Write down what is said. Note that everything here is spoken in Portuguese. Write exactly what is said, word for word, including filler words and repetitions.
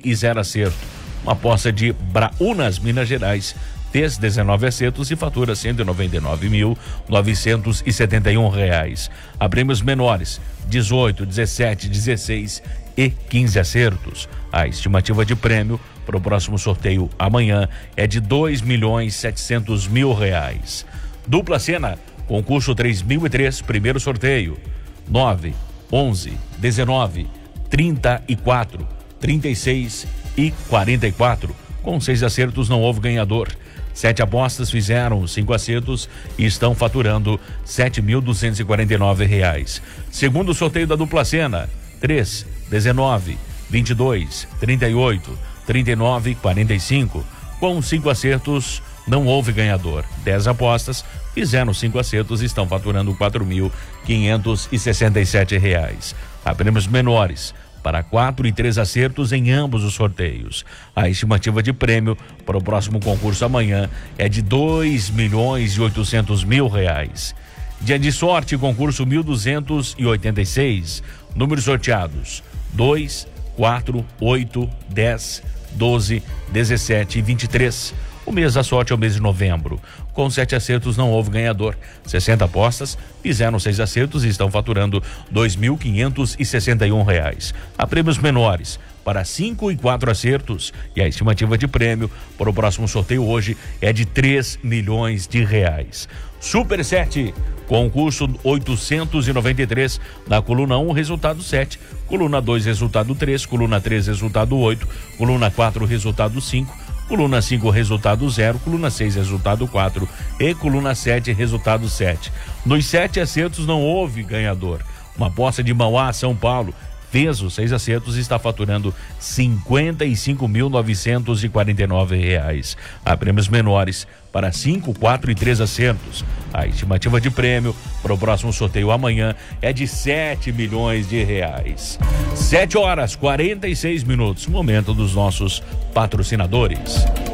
e zero acerto. Uma aposta de Braunas, Minas Gerais, fez dezenove acertos e fatura cento e noventa e nove mil, novecentos e setenta e um reais. A prêmios menores, dezoito, dezessete, dezesseis e quinze acertos. A estimativa de prêmio para o próximo sorteio amanhã é de dois milhões e setecentos mil reais. Dupla cena, concurso três mil e três, primeiro sorteio, nove, onze, dezenove, trinta e quatro, trinta e seis e quarenta e quatro. Com seis acertos não houve ganhador. Sete apostas fizeram cinco acertos e estão faturando sete mil duzentos e quarenta e nove reais. Segundo sorteio da dupla cena, três, dezenove, vinte e dois, trinta e oito, trinta e nove e quarenta e cinco. Com cinco acertos não houve ganhador. Dez apostas fizeram cinco acertos e estão faturando quatro mil quinhentos e sessenta e sete reais. Há prêmios menores para quatro e três acertos em ambos os sorteios. A estimativa de prêmio para o próximo concurso amanhã é de dois milhões e oitocentos mil reais. Dia de sorte, concurso mil duzentos e oitenta e seis. Números sorteados: dois, quatro, oito, dez, doze, dezessete e vinte e três. O mês da sorte é o mês de novembro. Com sete acertos não houve ganhador. sessenta apostas fizeram seis acertos e estão faturando dois mil quinhentos e sessenta e um reais. Há prêmios menores para cinco e quatro acertos e a estimativa de prêmio para o próximo sorteio hoje é de três milhões de reais. Super sete, concurso oitocentos e noventa e três, na coluna um, resultado sete, coluna dois, resultado três, coluna três, resultado oito, coluna quatro, resultado cinco, coluna cinco, resultado zero, coluna seis, resultado quatro e coluna sete, resultado sete. Nos sete acertos não houve ganhador. Uma aposta de Mauá, São Paulo, fez os seis acertos e está faturando cinquenta e cinco mil novecentos e quarenta e nove reais. Há prêmios menores para cinco, quatro e três acertos. A estimativa de prêmio para o próximo sorteio amanhã é de sete milhões de reais. sete horas, quarenta e seis minutos, momento dos nossos patrocinadores.